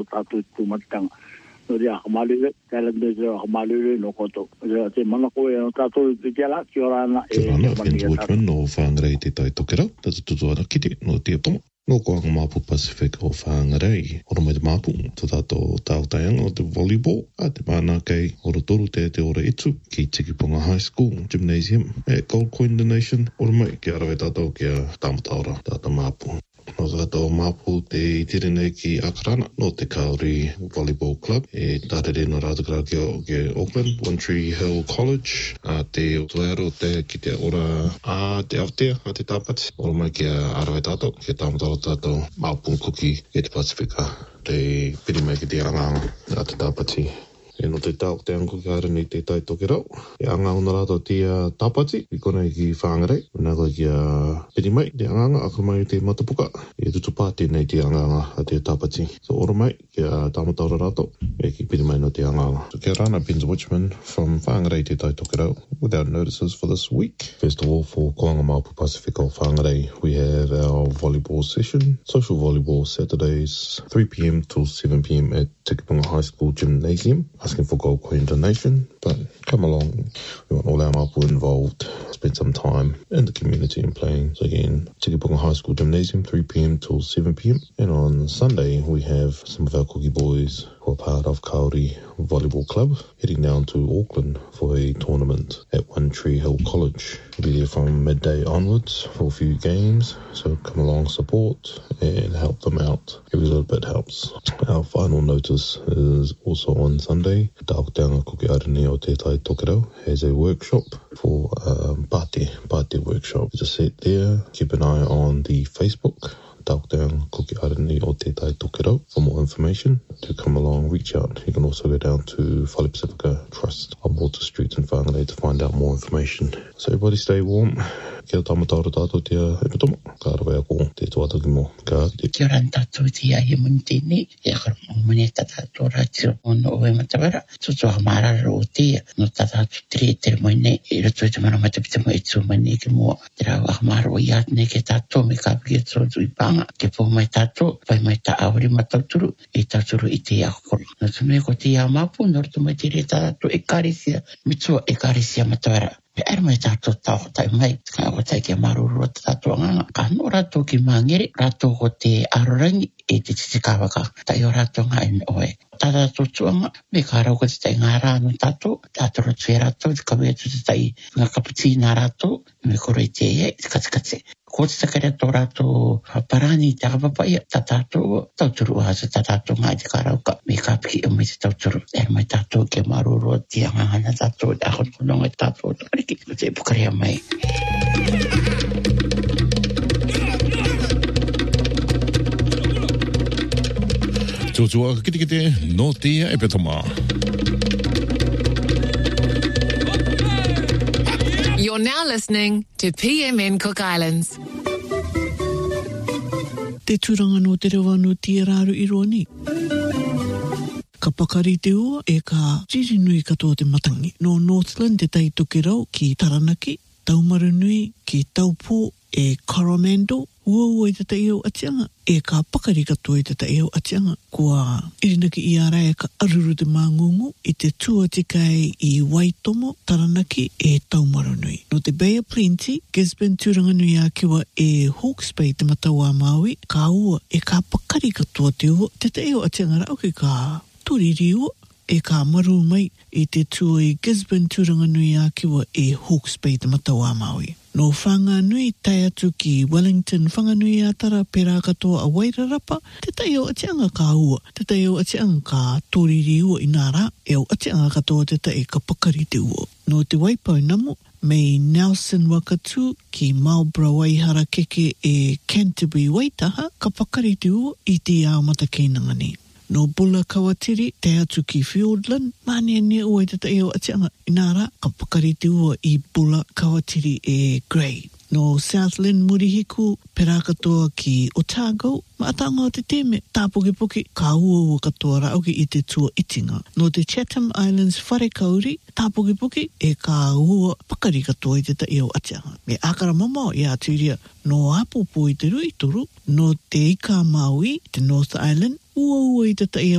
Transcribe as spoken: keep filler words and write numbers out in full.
Tatu tumatang. No dia kamalu kala de kamalu no koto. Te mana ko e tatu te kala ki ora na e mani Watchman no whangarei te tai tokera. Tatu tutu ara kiti no te tomo. No koanga Mapu Pacific o whangarei. Ora mai te Mapu. Te tato tautaianga o te volleyball. A te mana kei ora toru te te ora itu. Ki Tikipunga High School Gymnasium at Gold Coin Donation. Ora mai ki arawe tato ki a tamataora tata Mapu. No tato Mapu te tirene ki Akarana no te Kauri Volleyball Club. E tātere no rātakara ki, ki Auckland, One Tree Hill College. A te tuero te ki te ora a te Aotea, a te Tāpati. Ora mai ki a arawe tato, ki a tāmataro tato Mapu Kuki e te Pasifika. Te piri mai ki te anganga a te Tāpati. E no te tau te anko ki haere ni te tai toke rau. E anga una rato te uh, Tāpati, i kona i ki whangarei. Nā koe ki a uh, piri mai, te anganga, aka mai te matapuka. E tutu pāti nei te anganga a te Tāpati. So ora mai, ki a uh, tāmataura rato, e ki piri mai no te anganga. So kia rana, Benz Watchman from whangarei te tai toke rau, without notices for this week. First of all, for Koanga Mapu Pacifica o whangarei, we have our volleyball session. Social volleyball Saturdays, three p.m. till seven p.m. at Tikipunga High School Gymnasium. Asking for Gold Coin donation, but come along. We want all our Mapu involved. Spend some time in the community and playing. So again, Tikipunga High School Gymnasium, three p.m. till seven p.m. And on Sunday, we have some of our cookie boys who are part of Kauri Volleyball Club heading down to Auckland for a tournament at One Tree Hill College. We'll be there from midday onwards for a few games. So come along, support and help them out. Every little bit helps. Our final notice is also on Sunday. Taukutanga Kuki Arani o Te Tai Tokerau has a workshop for um, Pate, Pate workshop. Just sit there, keep an eye on the Facebook. Taukutanga Kuki Arani o Te Tai Tokerau for more information. To come along, reach out. You can also go down to Whale Pacifica Trust on Water Street in Whangarei to find out more information. So everybody stay warm. Kia tamataura tātou te epitomo. Ka arawe ako te tuataki mo. Ka te. Kia ora tātou te ahi munitini. E akara mōmane tātou rātiro ono o e matawara. Tutu a marara o te. No tātou tere tere moine. E rato e te mana matapita mo e tū mani ke mua. Te rau a maro i atne ke tātou me kāpiki e tōtu i panga. Ke pō mai tātou. Pai mai tā awari matauturu. E tāturu i te akoro. No tu me ko te a mapu. No rato mai tere tātou e kārisia. Mitua e kārisia matawara. Me ere mai tātou tau tai mai, ka o tai ke maruru o tātou nganga. Ka no rato ki mangere, rato ko te arorangi e te titikawaka. Tai o rato ngai oe. Tātou tuanga, me ka rau ko te tai ngā rāno tātou, tātou rato e rato, te kawea tu te tai ngā kaputina rato, me kore te e, te katikate. Ko te takare tō rato parani te akapapaia, tā tātou tauturu asa, tā tātou ngai te karauka, me ka piki o me te tauturu. Ere mai tātou ke maruru o te angangana tātou, te ahon kononga tātou, te te pukarea mai. Tōtua kite kite no te epitoma. You're now listening to P M N Cook Islands. Te tūranga no te rewa no te rāru i roa ni. Ka pakari te ua e ka tirinui katoa te matangi. No Northland te tai toke rau ki Taranaki, Taumarunui ki Taupō e Coromandel. Ua ua i te tai au atianga e ka pakari katoa i te tai au atianga. Kua irinaki i ara e ka aruru te māngungu i te tua tikai i Waitomo, Taranaki e Taumarunui. No te Bay of Plenty, Gisborne Turanganui a kiwa e Hawke's Bay te matau a Maui, ka ua e ka pakari katoa te ua. Te tai au atianga rau ki ka turiri ua e ka maru mai i te tua i Gisborne Turanganui a kiwa e Hawke's Bay te matau a Maui. No Whanganui tai atu ki Wellington Whanganui a tara pera katoa a Wairarapa, te tai au atianga ka ua, te tai au atianga ka tōriri ua i nara, e au atianga katoa te tai ka pakari te ua. No te Waipau Namu, mei Nelson Wakatu ki Marlborough Waihara keke e Canterbury Waitaha, ka pakari te ua i te ao matakeinangani. No Bula Kawatiri, te atu ki Fiordland, mani ane ua i te tai au atianga inara, ka pakari te ua i Bula Kawatiri e Grey. No Southland Murihiku, pera katoa ki Otago, maatanga o te teme, tāpoki-poki, ka ua ua katoa rauki i te tua itinga. No te Chatham Islands Wharekauri, tāpoki-poki, e ka ua pakari katoa i te tai au atianga. Me akara mamao i aturia, no Apopo i te rui toru, no te Ika Maui, te North Island, ua ua i tata ia